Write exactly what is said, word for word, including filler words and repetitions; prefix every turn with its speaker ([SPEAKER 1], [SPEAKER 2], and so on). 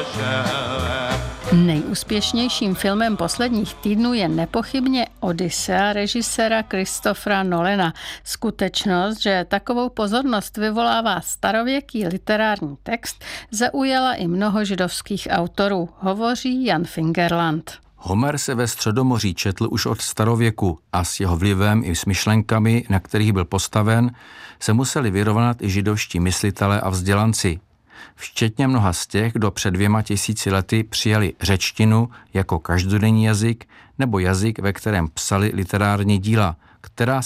[SPEAKER 1] Nejúspěšnějším filmem posledních týdnů je nepochybně Odyssea režiséra Christophera Nolana. Skutečnost, že takovou pozornost vyvolává starověký literární text, zaujala i mnoho židovských autorů, hovoří Jan Fingerland.
[SPEAKER 2] Homer se ve Středomoří četl už od starověku a s jeho vlivem i s myšlenkami, na kterých byl postaven, se museli vyrovnat i židovští myslitelé a vzdělanci. Včetně mnoha z těch, kdo před dvěma tisíci lety přijali řečtinu jako každodenní jazyk nebo jazyk, ve kterém psali literární díla, která